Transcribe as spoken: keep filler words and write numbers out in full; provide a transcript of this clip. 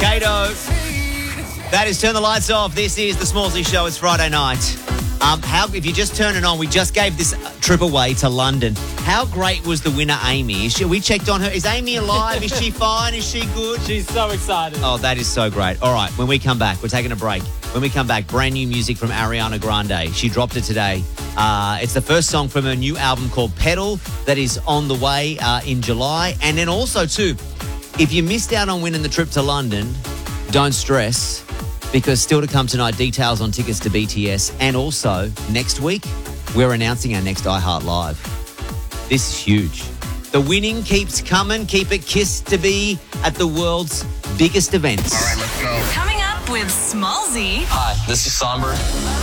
Kato. That is Turn the Lights Off. This is the Smallsy Show. It's Friday night. Um, how if you just turn it on, we just gave this trip away to London. How great was the winner, Amy? Is she, we checked on her. Is Amy alive? Is she fine? Is she good? She's so excited. Oh, that is so great. All right, when we come back, we're taking a break. When we come back, brand new music from Ariana Grande. She dropped it today. Uh, it's the first song from her new album called Pedal that is on the way uh, in July. And then also, too, if you missed out on winning the trip to London, don't stress, because still to come tonight, details on tickets to B T S. And also, next week, we're announcing our next iHeart Live. This is huge. The winning keeps coming. Keep it kissed to be at the world's biggest events. All right, let's go. Coming up with Smallsy. Hi, this is Somber.